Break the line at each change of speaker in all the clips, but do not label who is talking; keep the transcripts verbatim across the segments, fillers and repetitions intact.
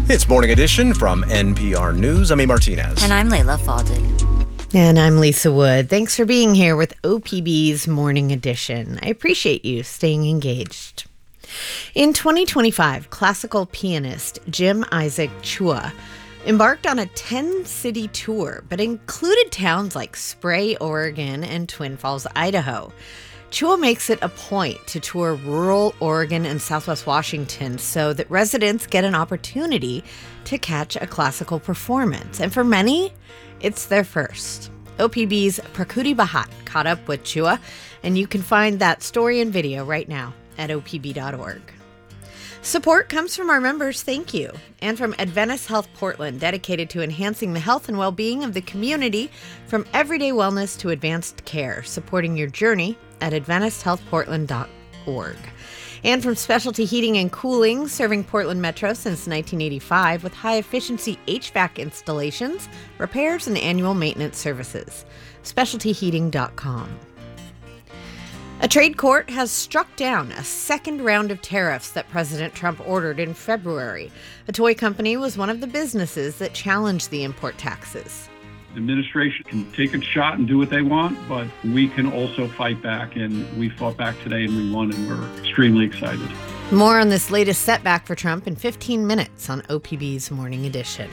It's Morning Edition from N P R News. I'm A. Martinez.
And I'm Layla Fadel.
And I'm Lisa Wood. Thanks for being here with O P B's Morning Edition. I appreciate you staying engaged. In twenty twenty-five, classical pianist Jim Isaac Chua embarked on a ten-city tour, but included towns like Spray, Oregon, and Twin Falls, Idaho. Chua makes it a point to tour rural Oregon and Southwest Washington so that residents get an opportunity to catch a classical performance. And for many, it's their first. O P B's Prakriti Bhatt caught up with Chua, and you can find that story and video right now at O P B dot org. Support comes from our members, thank you, and from Adventist Health Portland, dedicated to enhancing the health and well-being of the community from everyday wellness to advanced care, supporting your journey at adventist health portland dot org. And from Specialty Heating and Cooling, serving Portland Metro since nineteen eighty-five with high-efficiency H V A C installations, repairs, and annual maintenance services. specialty heating dot com. A trade court has struck down a second round of tariffs that President Trump ordered in February. A toy company was one of the businesses that challenged the import taxes.
The administration can take a shot and do what they want, but we can also fight back, and we fought back today and we won, and we're extremely excited.
More on this latest setback for Trump in fifteen minutes on O P B's Morning Edition.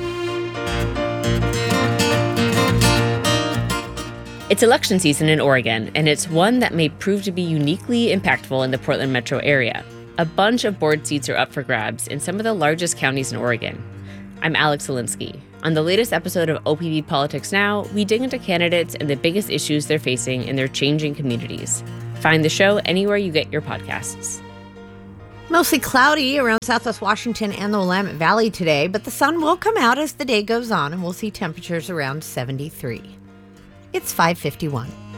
It's election season in Oregon, and it's one that may prove to be uniquely impactful in the Portland metro area. A bunch of board seats are up for grabs in some of the largest counties in Oregon. I'm Alex Zielinski. On the latest episode of O P B Politics Now, we dig into candidates and the biggest issues they're facing in their changing communities. Find the show anywhere you get your podcasts.
Mostly cloudy around Southwest Washington and the Willamette Valley today, but the sun will come out as the day goes on, and we'll see temperatures around seventy-three. It's five fifty-one.